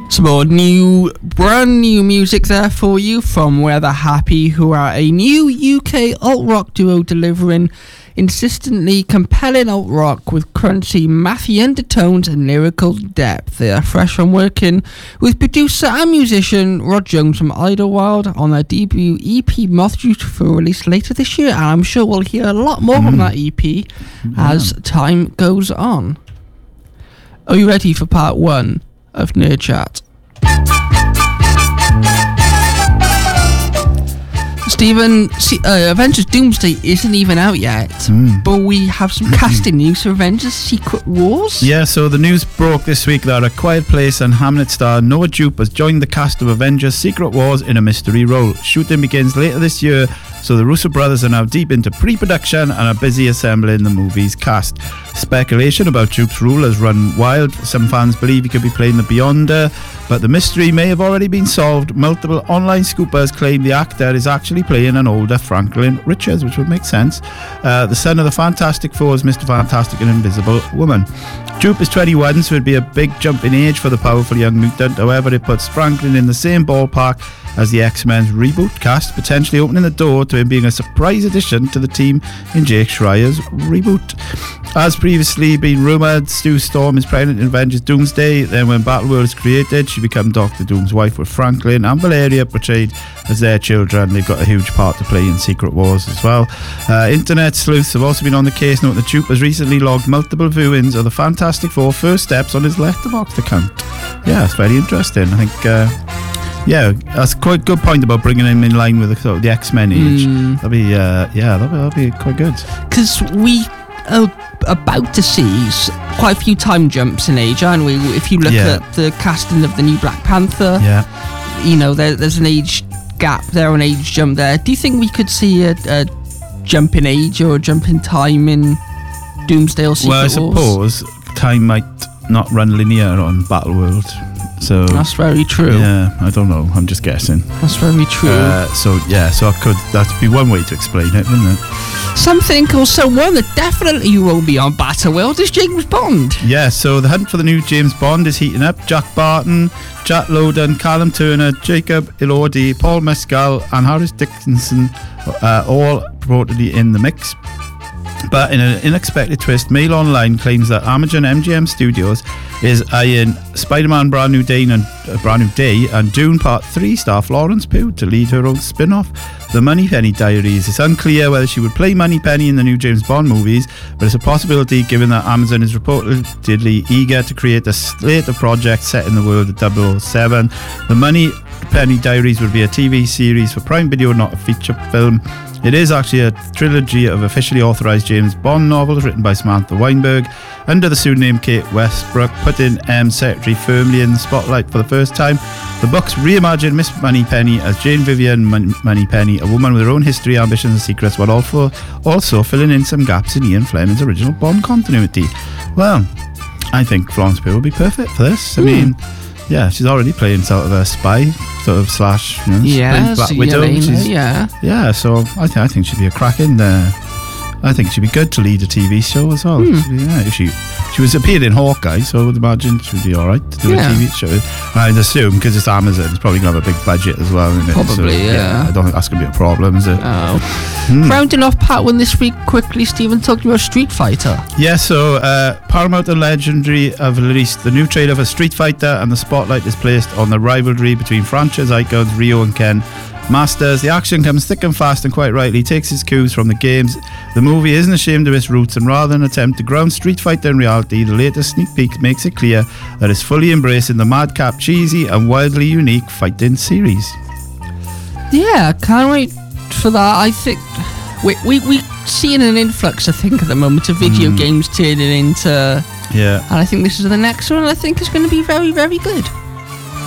Some more brand new music there for you from Weather Happy, who are a new UK alt-rock duo delivering insistently compelling alt-rock with crunchy, mathy undertones and lyrical depth. They are fresh from working with producer and musician Rod Jones from Idlewild on their debut EP Moth due for release later this year, and I'm sure we'll hear a lot more from that EP as time goes on. Are you ready for part 1 of Nerd Chat? Stephen, Avengers Doomsday isn't even out yet, but we have some casting news for Avengers Secret Wars. Yeah, so the news broke this week that A Quiet Place and Hamlet star Noah Jupe has joined the cast of Avengers Secret Wars in a mystery role. Shooting begins later this year, so the Russo brothers are now deep into pre-production and are busy assembling the movie's cast. Speculation about Jupe's role has run wild. Some fans believe he could be playing the Beyonder, but the mystery may have already been solved. Multiple online scoopers claim the actor is actually playing an older Franklin Richards, which would make sense. The son of the Fantastic Four's Mr. Fantastic and Invisible Woman. Jupe is 21, so it'd be a big jump in age for the powerful young mutant. However, it puts Franklin in the same ballpark as the X-Men's reboot cast, potentially opening the door to him being a surprise addition to the team in Jake Schreier's reboot. As previously been rumoured, Sue Storm is pregnant in Avengers Doomsday. Then when Battleworld is created, she becomes Doctor Doom's wife, with Franklin and Valeria portrayed as their children. They've got a huge part to play in Secret Wars as well. Internet sleuths have also been on the case, noting that Jupe has recently logged multiple viewings of the Fantastic Four first steps on his Letterboxd account. Yeah, it's very interesting. I think yeah, that's quite a good point about bringing him in line with the X-Men age. That'll be quite good. Because we are about to see quite a few time jumps in age, aren't we? If you look at the casting of the new Black Panther, you know, there's an age gap there, an age jump there. Do you think we could see a jump in age or a jump in time in Doomsday or Secret Wars? Well, I suppose time might not run linear on Battleworld. So that's very true. Yeah, I don't know. I'm just guessing. That's very true. That'd be one way to explain it, wouldn't it? Something or someone that definitely will be on Battleworld is James Bond. Yeah, so the hunt for the new James Bond is heating up. Jack Barton, Jack Lowden, Callum Turner, Jacob Elordi, Paul Mescal and Harris Dickinson all reportedly in the mix. But in an unexpected twist, Mail Online claims that Amazon MGM Studios is eyeing Spider-Man Brand New Day and Dune Part 3 star Florence Pugh to lead her own spin-off, The Moneypenny Diaries. It's unclear whether she would play Moneypenny in the new James Bond movies, but it's a possibility given that Amazon is reportedly eager to create a slate of projects set in the world of 007. The Moneypenny Diaries would be a TV series for Prime Video, not a feature film. It is actually a trilogy of officially authorised James Bond novels written by Samantha Weinberg under the pseudonym Kate Westbrook, putting M. Secretary firmly in the spotlight for the first time. The books reimagine Miss Moneypenny as Jane Vivian Moneypenny, a woman with her own history, ambitions and secrets, while also filling in some gaps in Ian Fleming's original Bond continuity. Well, I think Florence Pugh would be perfect for this. I mean, yeah, she's already playing sort of a spy, sort of slash, Black Widow. Yeah, so I think she'd be a cracking. I think she'd be good to lead a TV show as well. Yeah, if she was appeared in Hawkeye, so I would imagine she'd be alright to do a TV show. I'd assume, because it's Amazon, it's probably going to have a big budget as well, isn't it? Probably, so, I don't think that's going to be a problem, is it? Rounding off part 1 this week, quickly, Stephen, talking about Street Fighter. Yeah, so Paramount and Legendary have released the new trailer for Street Fighter, and the spotlight is placed on the rivalry between franchise icons Ryo and Ken Masters. The action comes thick and fast, and quite rightly takes its cues from the games. The movie isn't ashamed of its roots, and rather than attempt to ground Street Fighter in reality, the latest sneak peek makes it clear that it's fully embracing the madcap, cheesy and wildly unique fighting series. Yeah, can't wait for that. I think we seeing an influx, I think, at the moment of video games turning into... Yeah. And I think this is the next one, and I think it's going to be very, very good.